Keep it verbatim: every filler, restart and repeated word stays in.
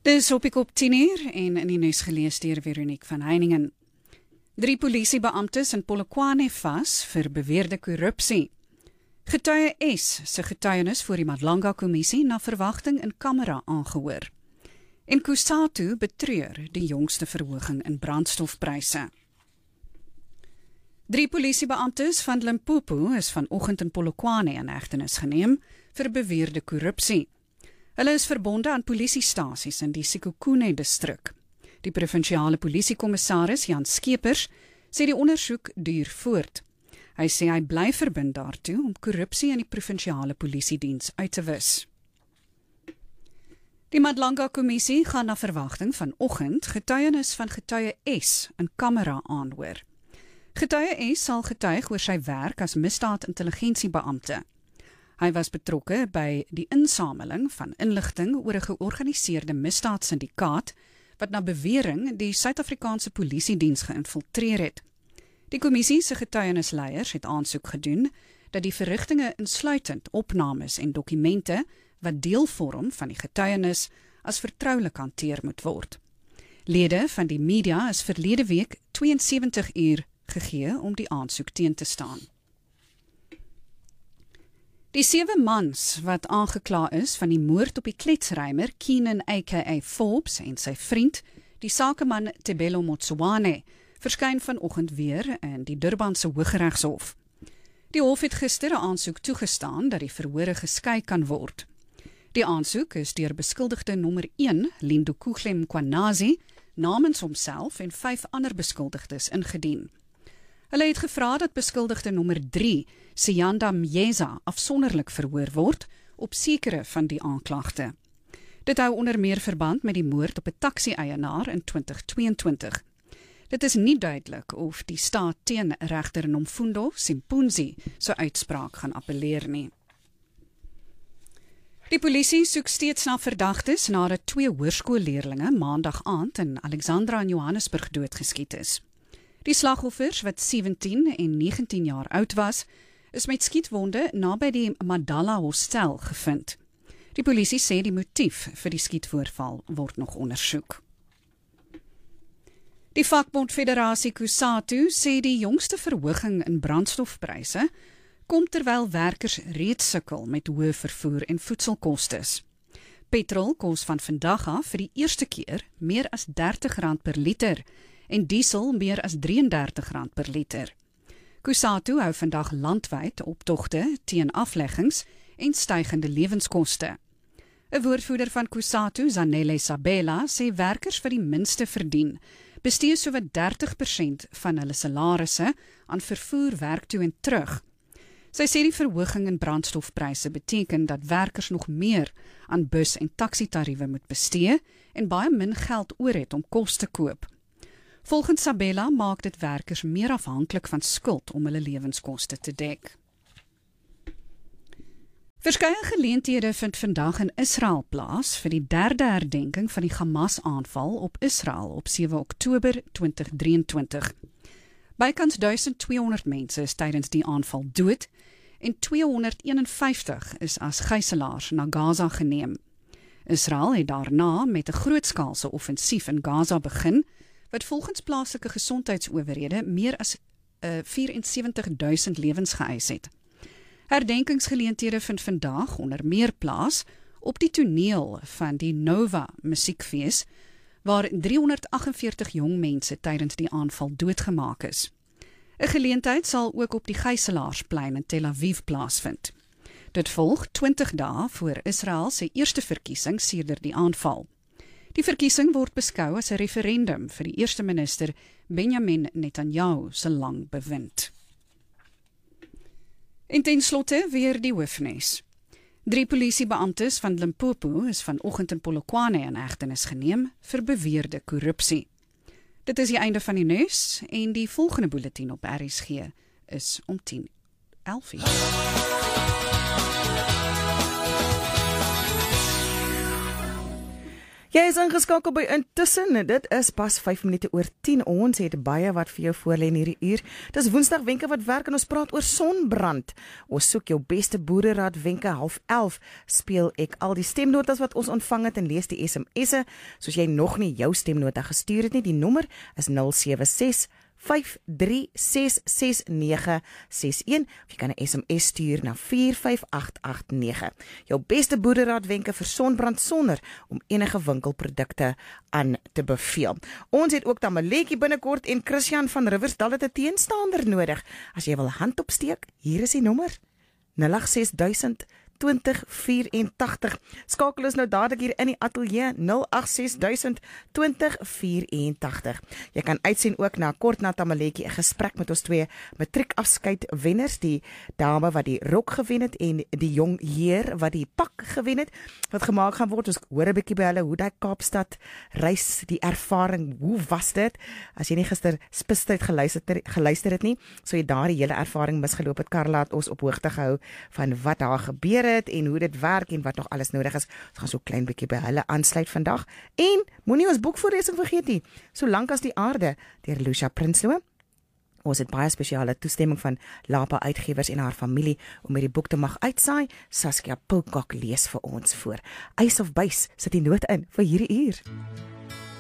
Dis op die kop tien uur en in die nuus gelees deur Veronique van Heiningen. Drie polisiebeamptes in Polokwane vas vir beweerde korrupsie. Getuie S se getuienis voor die Madlanga-kommissie na verwagting in kamera aangehoor. En Kusatu betreur die jongste verhoging in brandstofpryse. Drie polisiebeamptes van Limpopo is vanoggend in Polokwane in hegtenis geneem vir beweerde korrupsie. Hulle is verbonde aan polisiestasies in die Sekhukhune-distrik. Die provinsiale polisiekommissaris Jan Skeepers sê die ondersoek duur voort. Hy sê hy bly verbind daartoe om korrupsie in die provinsiale polisiediens uit te wis. Die Madlanga-kommissie gaan na verwagting vanoggend getuienis van getuie S in kamera aanhoor. Getuie S sal getuig oor sy werk as misdaadintelligensiebeampte. Hy was betrokke by die insameling van inligting oor 'n georganiseerde misdaadsyndikaat wat na bewering die Suid-Afrikaanse polisiediens geïnfiltreer het. Die kommissie se getuienisleiers het aansoek gedoen dat die verrigtinge insluitend opnames en dokumente wat deel vorm van die getuienis as vertroulik hanteer moet word. Lede van die media is verlede week tweeënsewentig uur gegee om die aansoek teen te staan. Die sewe mans wat aangekla is van die moord op die kletsrymer Keenan aka Forbes en sy vriend, die sakeman Tebelo Motsoane, verskyn vanoggend weer in die Durbanse Hooggeregshof. Die hof het gister 'n aansoek toegestaan dat die verhore geskei kan word. Die aansoek is deur beskuldigde nommer een, Lindokuhle Mkhwanazi, namens homself en vyf ander beskuldigdes ingedien. Hulle het gevra dat beskuldigde nommer drie, Siyanda Mjeza, afsonderlik verhoor word op sekere van die aanklagte. Dit hou onder meer verband met die moord op 'n taxi-eienaar in twintig tweeëntwintig. Dit is nie duidelik of die staat teen regter Nomfundo Simpunzi sy uitspraak gaan appeleer nie. Die polisie soek steeds na verdagtes nadat twee hoërskoolleerlinge maandag aand in Alexandra in Johannesburg doodgeskiet is. Die slagoffers, wat sewentien en negentien jaar oud was, is met skietwonde naby die Madala Hostel gevind. Die polisie sê die motief vir die skietvoorval word nog ondersoek. Die vakbond Federasie Kusatu sê die jongste verhoging in brandstofpryse kom terwyl werkers reeds sukkel met hoë vervoer en voedselkostes. Petrol kos van vandag af vir die eerste keer meer as dertig rand per liter en diesel meer as drieëndertig rand per liter. Kusatu hou vandag landwyd optogte teen afleggings en stygende lewenskoste. 'n Woordvoerder van Kusatu, Zanele Sabela, sê werkers vir die minste verdien bestee sowat dertig persent van hulle salarisse aan vervoer werk toe en terug. Sy sê die verhoging in brandstofpryse beteken dat werkers nog meer aan bus- en taksitariewe moet bestee en baie min geld oor het om kos te koop. Volgens Sabela maak dit werkers meer afhanklik van skuld om hulle lewenskoste te dek. Verskeie geleenthede vind vandag in Israel plaas vir die derde herdenking van die Hamas-aanval op Israel op sewe Oktober twintig drieëntwintig. Bykans duisend tweehonderd mense is tydens die aanval dood en tweehonderdeenenvyftig is as gijslaars na Gaza geneem. Israel het daarna met 'n grootskaalse offensief in Gaza begin, wat volgens plaaslike gesondheidsowerhede meer as uh, vierensewentig duisend lewens geëis het. Herdenkingsgeleenthede vind vandag onder meer plaas op die toneel van die Nova musiekfees, waar driehonderdagtenveertig jong mense tydens die aanval doodgemaak is. 'n Geleentheid sal ook op die Gijslaarsplein in Tel Aviv plaasvind. Dit volg twintig dae voor Israel se eerste verkiesing sedert die aanval. Die verkiesing word beskou as 'n referendum vir die eerste minister Benjamin Netanyahu se lang bewind. En ten slotte weer die hoofnuus. Drie polisiebeamptes van Limpopo is vanoggend in Polokwane in hegtenis geneem vir beweerde korrupsie. Dit is die einde van die nuus en die volgende bulletin op R S G is om tien elf uur. Jy is ingeskakel by Intussen. Dit is pas vyf minute oor tien. Ons het baie wat vir jou voorlê in hierdie uur. Dis Woensdag wenke wat werk en ons praat oor sonbrand. Ons soek jou beste boereraad wenke. Half elf speel ek al die stemnotas wat ons ontvang het en lees die S M S'e. Soos jy nog nie jou stemnota gestuur het nie, die nommer is nul sewe ses vyf drie ses ses nege ses een of jy kan 'n S M S stuur na vier vyf agt agt nege. Jou beste boereraadwenke vir sonbrand sonder om enige winkelprodukte aan te beveel. Ons het ook Tamaletjie binnekort en Christian van Riversdal het 'n teenstander nodig. As jy wil hand opsteek, hier is die nommer nul agt ses duisend twintig vyerentagtig. Skakel is nou dadelik hier in die ateljee nul agt ses duisend twintig vyerentagtig. Jy kan uitsien ook na kort na Tamaletjie 'n gesprek met ons twee matriekafskeid wenners, die dame wat die rok gewen het en die jong heer wat die pak gewen het, wat gemaak gaan word. Ons hoor 'n bietjie by hulle hoe daai Kaapstad reis, die ervaring, hoe was dit? As jy nie gister spistyd geluister geluister het nie, so jy daardie hele ervaring misgeloop het. Karla het ons op hoogte gehou van wat daar gebeur het en hoe dit werk en wat nog alles nodig is. Ons gaan so klein bietjie by hulle aansluit vandag. En moenie ons boekvoorlesing vergeet nie. Solank as die aarde deur Lucia Prinsloo. Ons het baie spesiale toestemming van Lapa Uitgewers en haar familie om hierdie boek te mag uitsaai. Saskia Pilcock lees vir ons voor. Eis of buis sit die noot in vir hierdie uur.